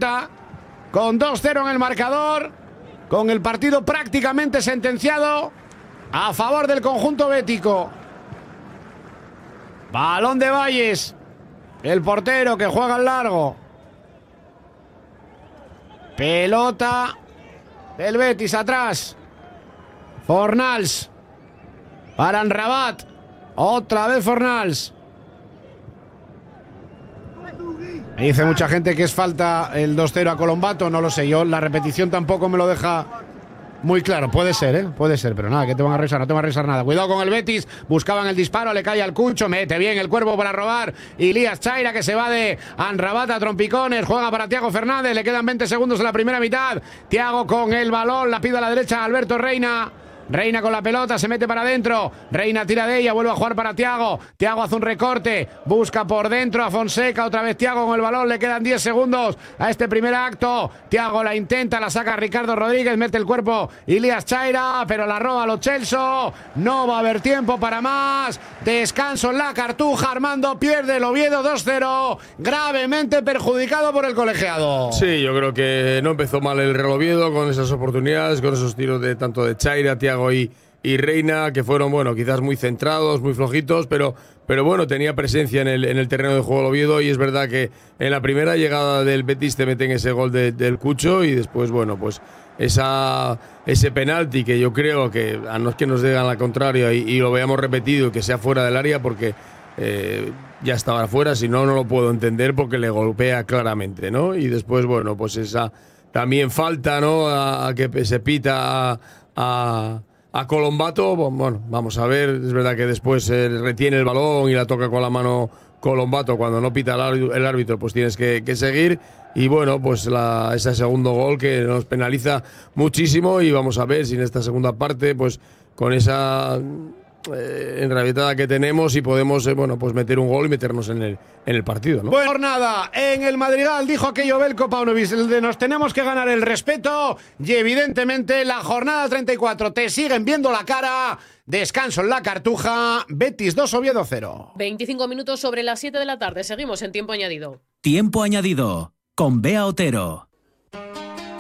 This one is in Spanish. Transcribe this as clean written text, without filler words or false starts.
vuelta, con 2-0 en el marcador, con el partido prácticamente sentenciado a favor del conjunto bético. Balón de Valles, el portero que juega al largo. Pelota del Betis atrás. Fornals para Amrabat. Otra vez Fornals. Me dice mucha gente que es falta el 2-0 a Colombato. No lo sé, yo la repetición tampoco me lo deja muy claro. Puede ser, puede ser, pero nada, que te van a revisar, no te van a revisar nada. Cuidado con el Betis, buscaban el disparo, le cae al Cucho, mete bien el cuerpo para robar. Ilías Chaira, que se va de Amrabat a trompicones, juega para Thiago Fernández, le quedan 20 segundos en la primera mitad. Thiago con el balón, la pide a la derecha Alberto Reina. Reina con la pelota, se mete para adentro. Reina tira de ella, vuelve a jugar para Thiago. Thiago hace un recorte, busca por dentro a Fonseca. Otra vez Thiago con el balón, le quedan 10 segundos a este primer acto. Thiago la intenta, la saca Ricardo Rodríguez, mete el cuerpo Ilías Chaira, pero la roba Lo Celso. No va a haber tiempo para más. Descanso en la Cartuja. Armando pierde el Oviedo 2-0, gravemente perjudicado por el colegiado. Sí, yo creo que no empezó mal el Real Oviedo con esas oportunidades, con esos tiros de tanto de Chaira, Thiago y Reina, que fueron, bueno, quizás muy centrados, muy flojitos, pero bueno, tenía presencia en el terreno de juego del Oviedo, y es verdad que en la primera llegada del Betis te meten ese gol del Cucho, y después, bueno, pues ese penalti que yo creo que, a no es que nos digan la contraria y lo veamos repetido y que sea fuera del área, porque ya estaba fuera, si no, no lo puedo entender, porque le golpea claramente, ¿no? Y después, bueno, pues esa también falta, ¿no? A que se pita a Colombato. Bueno, vamos a ver, es verdad que después retiene el balón y la toca con la mano Colombato. Cuando no pita el árbitro, pues tienes que seguir. Y bueno, pues ese segundo gol que nos penaliza muchísimo, y vamos a ver si en esta segunda parte, pues con esa enrabietada que tenemos, y podemos bueno, pues meter un gol y meternos en el partido, ¿no? Buena jornada en el Madrigal, dijo aquello Belko Paunovic, el de nos tenemos que ganar el respeto, y evidentemente la jornada 34 te siguen viendo la cara. Descanso en la Cartuja, Betis 2, Oviedo 0. 25 minutos sobre las 7 de la tarde, seguimos en tiempo añadido. Tiempo añadido con Bea Otero.